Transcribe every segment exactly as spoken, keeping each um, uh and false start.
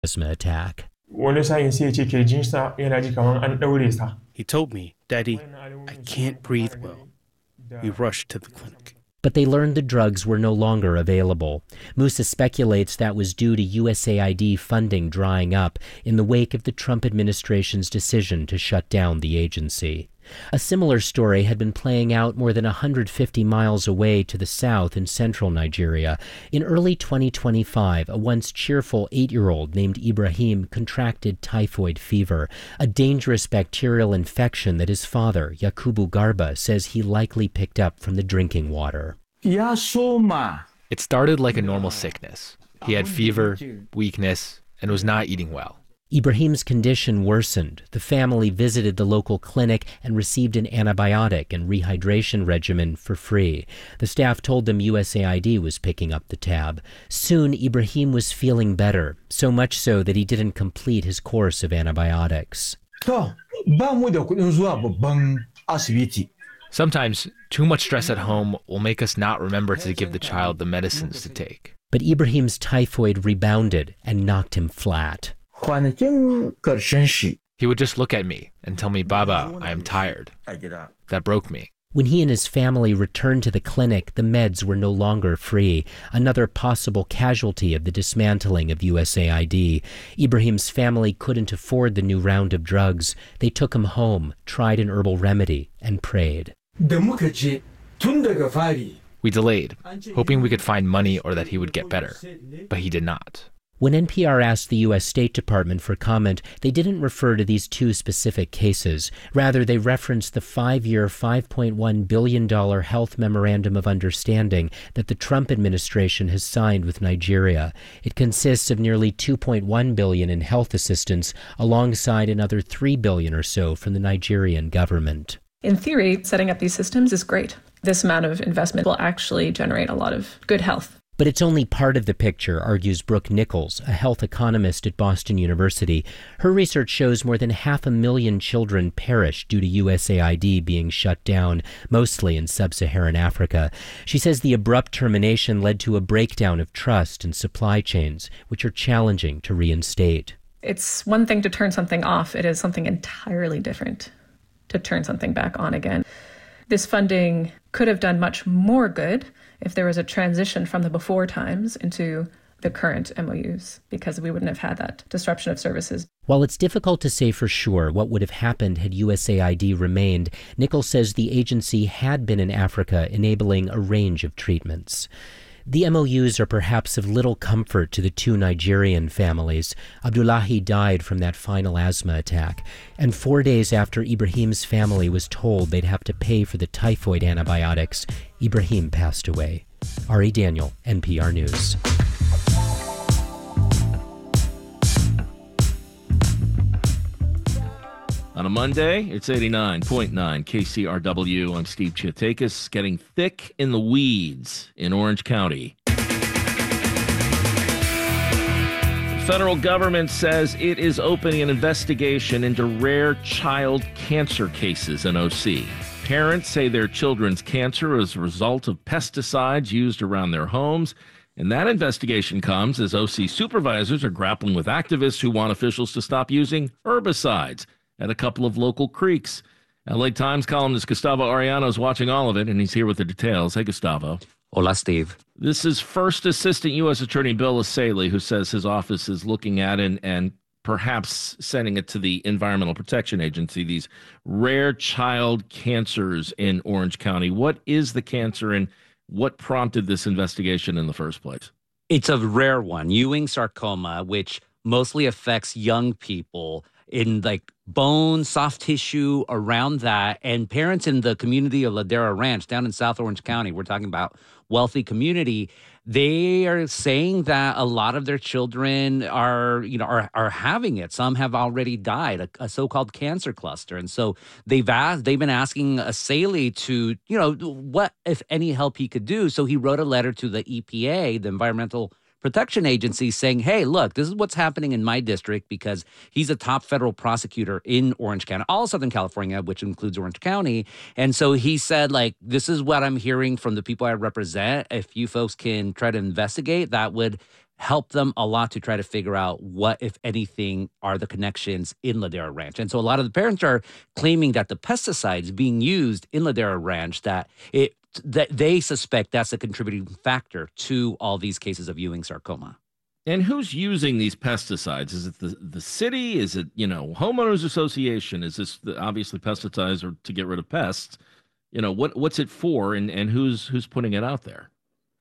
asthma attack. Wani sa'in sai ya ce kirjinsa yana ji kamar an ɗaure sa. He told me, Daddy, I can't breathe well. We rushed to the clinic. But they learned the drugs were no longer available. Musa speculates that was due to U S A I D funding drying up in the wake of the Trump administration's decision to shut down the agency. A similar story had been playing out more than one hundred fifty miles away to the south in central Nigeria. In early twenty twenty-five, a once cheerful eight-year-old named Ibrahim contracted typhoid fever, a dangerous bacterial infection that his father, Yakubu Garba, says he likely picked up from the drinking water. It started like a normal sickness. He had fever, weakness, and was not eating well. Ibrahim's condition worsened. The family visited the local clinic and received an antibiotic and rehydration regimen for free. The staff told them U S A I D was picking up the tab. Soon, Ibrahim was feeling better, so much so that he didn't complete his course of antibiotics. Sometimes, too much stress at home will make us not remember to give the child the medicines to take. But Ibrahim's typhoid rebounded and knocked him flat. He would just look at me and tell me, Baba, I am tired. That broke me. When he and his family returned to the clinic, the meds were no longer free, another possible casualty of the dismantling of U S A I D. Ibrahim's family couldn't afford the new round of drugs. They took him home, tried an herbal remedy, and prayed. We delayed, hoping we could find money or that he would get better, but he did not. When N P R asked the U S State Department for comment, they didn't refer to these two specific cases. Rather, they referenced the five-year, five point one billion dollars health memorandum of understanding that the Trump administration has signed with Nigeria. It consists of nearly two point one billion dollars in health assistance, alongside another three billion dollars or so from the Nigerian government. In theory, setting up these systems is great. This amount of investment will actually generate a lot of good health. But it's only part of the picture, argues Brooke Nichols, a health economist at Boston University. Her research shows more than half a million children perish due to U S A I D being shut down, mostly in sub-Saharan Africa. She says the abrupt termination led to a breakdown of trust and supply chains, which are challenging to reinstate. It's one thing to turn something off. It is something entirely different to turn something back on again. This funding could have done much more good if there was a transition from the before times into the current M O Us, because we wouldn't have had that disruption of services. While it's difficult to say for sure what would have happened had U S A I D remained, Nichols says the agency had been in Africa enabling a range of treatments. The M O Us are perhaps of little comfort to the two Nigerian families. Abdullahi died from that final asthma attack, and four days after Ibrahim's family was told they'd have to pay for the typhoid antibiotics, Ibrahim passed away. Ari Daniel, N P R News. On a Monday, it's eighty-nine point nine K C R W. I'm Steve Chiatakis, getting thick in the weeds in Orange County. The federal government says it is opening an investigation into rare child cancer cases in O C. Parents say their children's cancer is a result of pesticides used around their homes. And that investigation comes as O C supervisors are grappling with activists who want officials to stop using herbicides at a couple of local creeks. L A Times columnist Gustavo Arellano is watching all of it, and he's here with the details. Hey, Gustavo. Hola, Steve. This is First Assistant U S Attorney Bill Essayli, who says his office is looking at and, and perhaps sending it to the Environmental Protection Agency, these rare child cancers in Orange County. What is the cancer, and what prompted this investigation in the first place? It's a rare one, Ewing sarcoma, which mostly affects young people in like bone, soft tissue around that. And parents in the community of Ladera Ranch down in South Orange County, we're talking about wealthy community, they are saying that a lot of their children are, you know, are, are having it. Some have already died, a, a so-called cancer cluster. And so they've asked, they've been asking Essayli to, you know, what, if any, help he could do. So he wrote a letter to the E P A, the Environmental Protection Agency, saying, hey, look, this is what's happening in my district, because he's a top federal prosecutor in Orange County, all Southern California, which includes Orange County. And so he said, like, this is what I'm hearing from the people I represent. If you folks can try to investigate, that would helped them a lot to try to figure out what, if anything, are the connections in Ladera Ranch. And so a lot of the parents are claiming that the pesticides being used in Ladera Ranch, that it that they suspect that's a contributing factor to all these cases of Ewing sarcoma. And who's using these pesticides? Is it the, the city? Is it, you know, homeowners association? Is this the, obviously pesticides are to get rid of pests? You know, what what's it for, and, and who's who's putting it out there?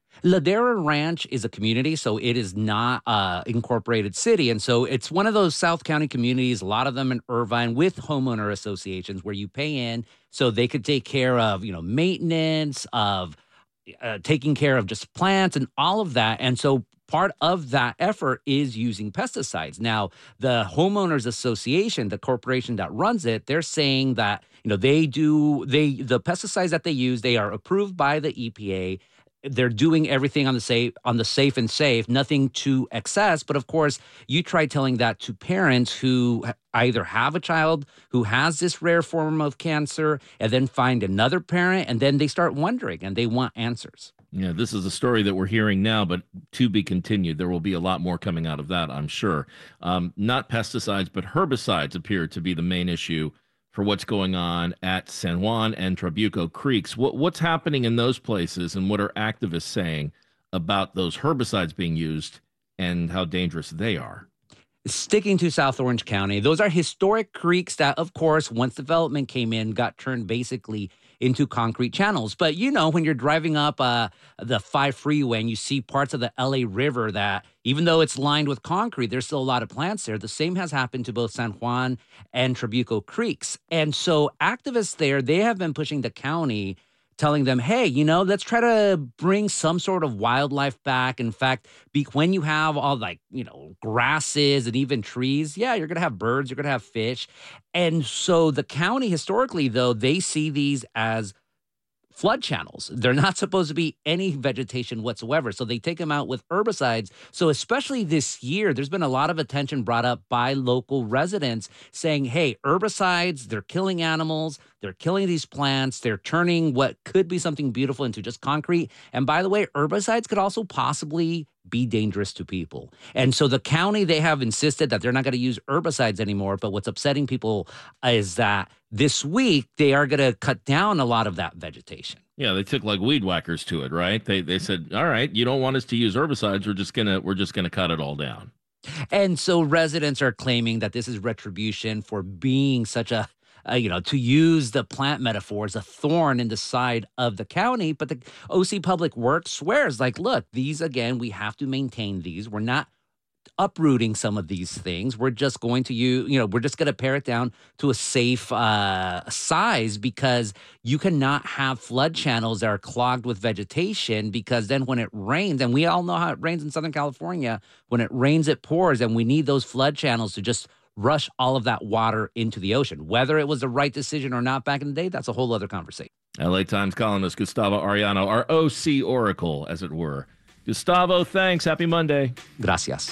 Ladera Ranch is a community, so it is not an incorporated city. And so it's one of those South County communities, a lot of them in Irvine, with homeowner associations where you pay in so they could take care of, you know, maintenance, of uh, taking care of just plants and all of that. And so part of that effort is using pesticides. Now, the homeowners association, the corporation that runs it, they're saying that, you know, they do, they the pesticides that they use, they are approved by the E P A. They're doing everything on the safe, on the safe and safe, nothing to excess. But of course, you try telling that to parents who either have a child who has this rare form of cancer and then find another parent, and then they start wondering and they want answers. Yeah, this is a story that we're hearing now, but to be continued. There will be a lot more coming out of that, I'm sure. Um, not pesticides, but herbicides appear to be the main issue for what's going on at San Juan and Trabuco Creeks. What, what's happening in those places, and what are activists saying about those herbicides being used and how dangerous they are? Sticking to South Orange County, those are historic creeks that, of course, once development came in, got turned basically into concrete channels. But, you know, when you're driving up uh, the five freeway and you see parts of the L A River that, even though it's lined with concrete, there's still a lot of plants there. The same has happened to both San Juan and Trabuco Creeks. And so activists there, they have been pushing the county, telling them, hey, you know, let's try to bring some sort of wildlife back. In fact, be, when you have all like, you know, grasses and even trees, yeah, you're going to have birds, you're going to have fish. And so the county historically, though, they see these as flood channels. They're not supposed to be any vegetation whatsoever. So they take them out with herbicides. So especially this year, there's been a lot of attention brought up by local residents saying, hey, herbicides, they're killing animals, they're killing these plants, they're turning what could be something beautiful into just concrete. And by the way, herbicides could also possibly be dangerous to people. And so the county, they have insisted that they're not going to use herbicides anymore. But what's upsetting people is that this week they are going to cut down a lot of that vegetation. Yeah, they took like weed whackers to it, right? They they said, all right, you don't want us to use herbicides, we're just gonna we're just gonna cut it all down. And so residents are claiming that this is retribution for being such a Uh, you know, to use the plant metaphor, as a thorn in the side of the county. But the O C Public Works swears, like, look, these, again, we have to maintain these. We're not uprooting some of these things. We're just going to use, you know, we're just going to pare it down to a safe uh, size, because you cannot have flood channels that are clogged with vegetation, because then when it rains, and we all know how it rains in Southern California, when it rains, it pours, and we need those flood channels to just rush all of that water into the ocean. Whether it was the right decision or not back in the day, that's a whole other conversation. L A Times columnist Gustavo Arellano, our O C oracle, as it were. Gustavo, thanks. Happy Monday. Gracias.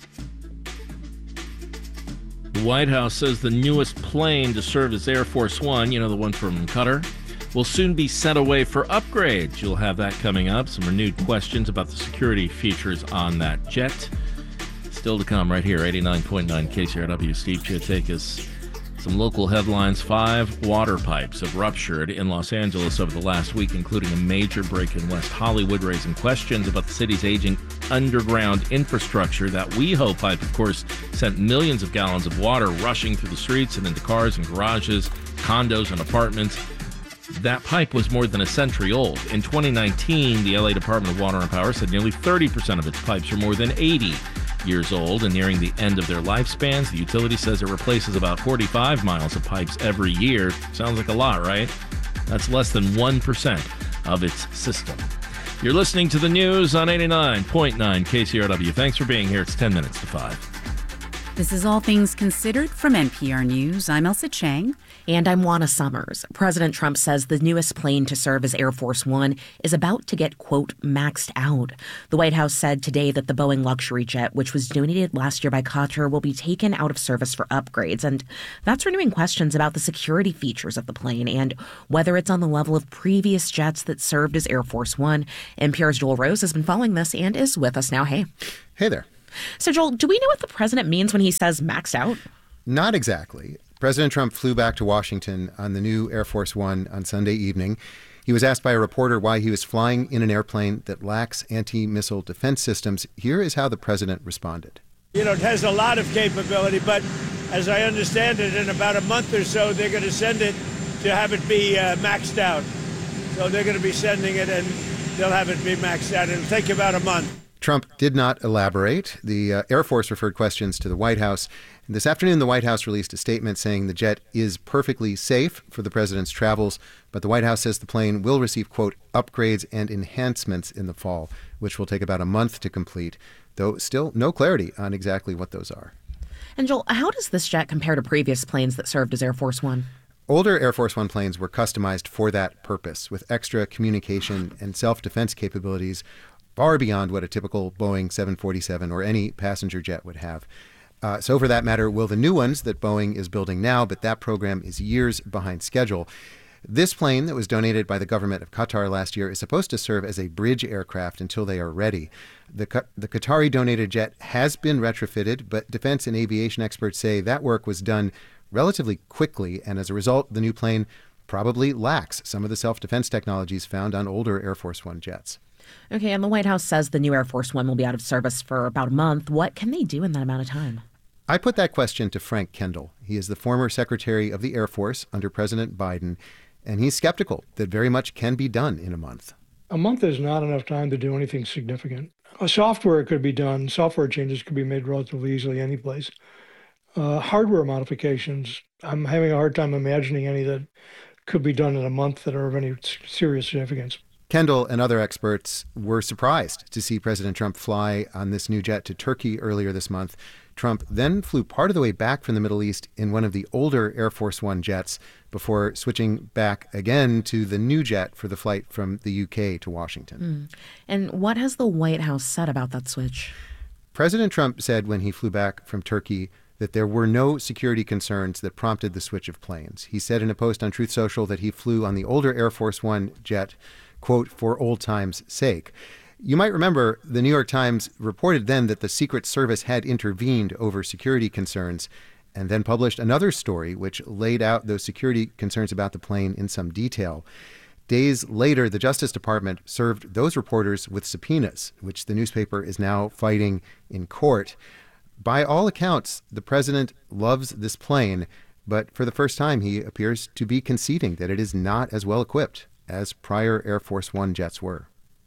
The White House says the newest plane to serve as Air Force One, you know, the one from Qatar, will soon be sent away for upgrades. You'll have that coming up. Some renewed questions about the security features on that jet. Still to come right here, eighty-nine point nine K C R W. Steve Chiatakis. Some local headlines. Five water pipes have ruptured in Los Angeles over the last week, including a major break in West Hollywood, raising questions about the city's aging underground infrastructure. That WeHo pipe, of course, sent millions of gallons of water rushing through the streets and into cars and garages, condos and apartments. That pipe was more than a century old. In twenty nineteen, the L A Department of Water and Power said nearly thirty percent of its pipes are more than eighty years old and nearing the end of their lifespans. The utility says it replaces about forty-five miles of pipes every year. Sounds like a lot, right? That's less than one percent of its system. You're listening to the news on eighty-nine point nine K C R W. Thanks for being here. It's ten minutes to five. This is All Things Considered from N P R News. I'm Elsa Chang. And I'm Juana Summers. President Trump says the newest plane to serve as Air Force One is about to get, quote, maxed out. The White House said today that the Boeing luxury jet, which was donated last year by Qatar, will be taken out of service for upgrades. And that's renewing questions about the security features of the plane and whether it's on the level of previous jets that served as Air Force One. N P R's Joel Rose has been following this and is with us now. Hey. Hey there. So, Joel, do we know what the president means when he says maxed out? Not exactly. President Trump flew back to Washington on the new Air Force One on Sunday evening. He was asked by a reporter why he was flying in an airplane that lacks anti-missile defense systems. Here is how the president responded. You know, it has a lot of capability, but as I understand it, in about a month or so, they're going to send it to have it be uh, maxed out. So they're going to be sending it, and they'll have it be maxed out. It'll take about a month. Trump did not elaborate. The uh, Air Force referred questions to the White House. And this afternoon, the White House released a statement saying the jet is perfectly safe for the president's travels, but the White House says the plane will receive, quote, upgrades and enhancements in the fall, which will take about a month to complete, though still no clarity on exactly what those are. And Joel, how does this jet compare to previous planes that served as Air Force One? Older Air Force One planes were customized for that purpose, with extra communication and self-defense capabilities far beyond what a typical Boeing seven forty-seven or any passenger jet would have. Uh, so for that matter, will the new ones that Boeing is building now, but that program is years behind schedule. This plane that was donated by the government of Qatar last year is supposed to serve as a bridge aircraft until they are ready. The, the Qatari donated jet has been retrofitted, but defense and aviation experts say that work was done relatively quickly, and as a result, the new plane probably lacks some of the self-defense technologies found on older Air Force One jets. Okay, and the White House says the new Air Force One will be out of service for about a month. What can they do in that amount of time? I put that question to Frank Kendall. He is the former Secretary of the Air Force under President Biden, and he's skeptical that very much can be done in a month. A month is not enough time to do anything significant. A software could be done. Software changes could be made relatively easily any place. Uh, hardware modifications, I'm having a hard time imagining any that could be done in a month that are of any serious significance. Kendall and other experts were surprised to see President Trump fly on this new jet to Turkey earlier this month. Trump then flew part of the way back from the Middle East in one of the older Air Force One jets before switching back again to the new jet for the flight from the U K to Washington. Mm. And what has the White House said about that switch? President Trump said when he flew back from Turkey that there were no security concerns that prompted the switch of planes. He said in a post on Truth Social that he flew on the older Air Force One jet, quote, for old times' sake. You might remember the New York Times reported then that the Secret Service had intervened over security concerns and then published another story which laid out those security concerns about the plane in some detail. Days later, the Justice Department served those reporters with subpoenas, which the newspaper is now fighting in court. By all accounts, the president loves this plane, but for the first time, he appears to be conceding that it is not as well equipped as prior Air Force One jets were.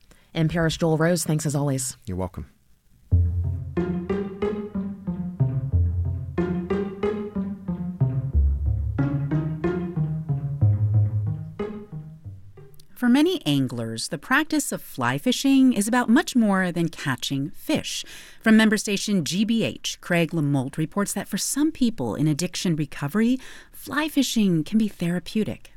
N P R's Joel Rose, thanks as always. You're welcome. For many anglers, the practice of fly fishing is about much more than catching fish. From member station G B H, Craig Lamolt reports that for some people in addiction recovery, fly fishing can be therapeutic.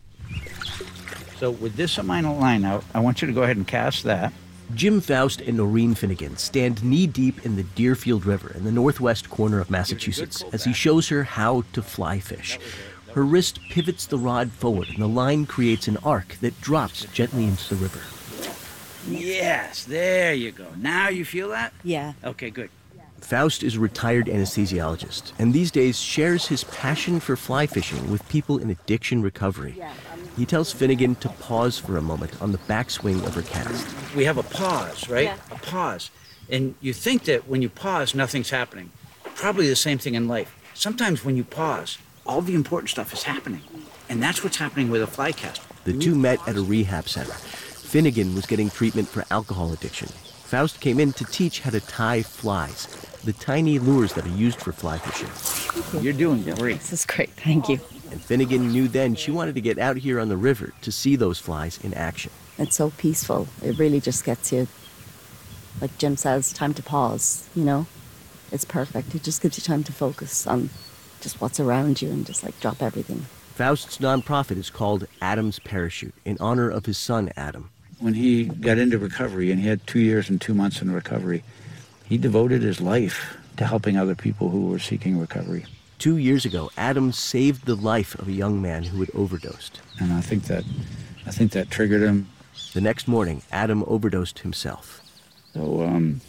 So with this amount of line out, I want you to go ahead and cast that. Jim Faust and Noreen Finnegan stand knee-deep in the Deerfield River in the northwest corner of Massachusetts as he shows her how to fly fish. Her wrist pivots the rod forward and the line creates an arc that drops gently into the river. Yes, there you go. Now you feel that? Yeah. Okay, good. Faust is a retired anesthesiologist and these days shares his passion for fly fishing with people in addiction recovery. He tells Finnegan to pause for a moment on the backswing of her cast. We have a pause, right? Yeah. A pause. And you think that when you pause, nothing's happening. Probably the same thing in life. Sometimes when you pause, all the important stuff is happening. And that's what's happening with a fly cast. The two met at a rehab center. Finnegan was getting treatment for alcohol addiction. Faust came in to teach how to tie flies, the tiny lures that are used for fly fishing. You're doing great. This is great. Thank you. And Finnegan knew then she wanted to get out here on the river to see those flies in action. It's so peaceful. It really just gets you, like Jim says, time to pause, you know? it's perfect. It just gives you time to focus on just what's around you and just like drop everything. Faust's nonprofit is called Adam's Parachute in honor of his son, Adam. When he got into recovery, and he had two years and two months in recovery, he devoted his life to helping other people who were seeking recovery. Two years ago, Adam saved the life of a young man who had overdosed. And I think that, I think that triggered him. The next morning, Adam overdosed himself. So, um,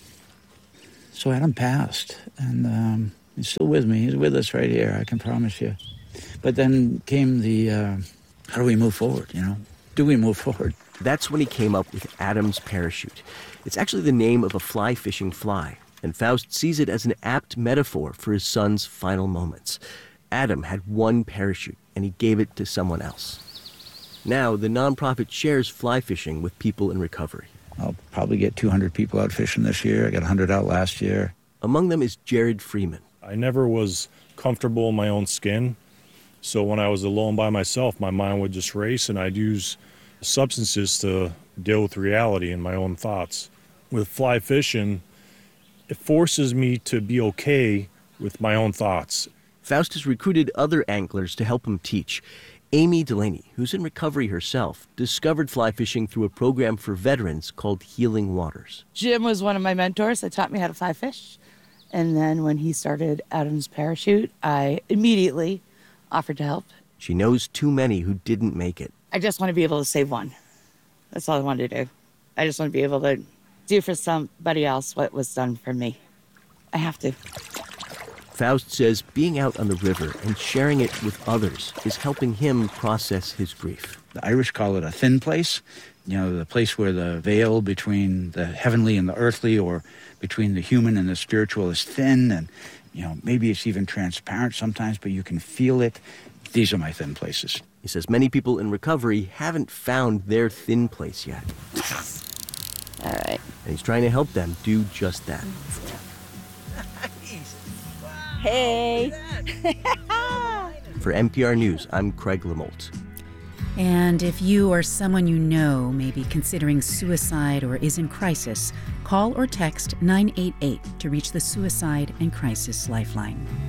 so Adam passed, and um, he's still with me. He's with us right here, I can promise you. But then came the, uh, how do we move forward, you know? Do we move forward? That's when he came up with Adam's Parachute. It's actually the name of a fly fishing fly, and Faust sees it as an apt metaphor for his son's final moments. Adam had one parachute, and he gave it to someone else. Now, the nonprofit shares fly fishing with people in recovery. I'll probably get two hundred people out fishing this year. I got one hundred out last year. Among them is Jared Freeman. I never was comfortable in my own skin, so when I was alone by myself, my mind would just race, and I'd use substances to deal with reality and my own thoughts. With fly fishing, it forces me to be okay with my own thoughts. Faust has recruited other anglers to help him teach. Amy Delaney, who's in recovery herself, discovered fly fishing through a program for veterans called Healing Waters. Jim was one of my mentors that taught me how to fly fish. And then when he started Adam's Parachute, I immediately offered to help. She knows too many who didn't make it. I just want to be able to save one. That's all I want to do. I just want to be able to do for somebody else what was done for me. I have to. Faust says being out on the river and sharing it with others is helping him process his grief. The Irish call it a thin place, you know, the place where the veil between the heavenly and the earthly, or between the human and the spiritual, is thin, and, you know, maybe it's even transparent sometimes, but you can feel it. These are my thin places. He says many people in recovery haven't found their thin place yet. All right. And he's trying to help them do just that. Hey! For N P R News, I'm Craig LaMolt. And if you or someone you know may be considering suicide or is in crisis, call or text nine eight eight to reach the Suicide and Crisis Lifeline.